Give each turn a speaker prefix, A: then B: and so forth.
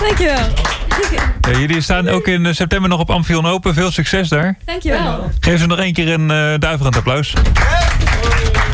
A: dankjewel.
B: Ja, jullie staan ook in september nog op Amphion Open. Veel succes daar.
A: Dankjewel.
B: Geef ze nog 1 keer een duiverend applaus.